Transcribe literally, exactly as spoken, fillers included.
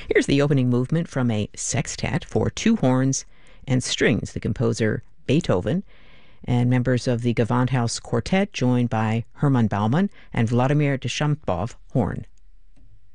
Here's the opening movement from a sextet for two horns and strings, the composer Beethoven, and members of the Gewandhaus Quartet joined by Hermann Baumann and Vladimir Deschampov, horn.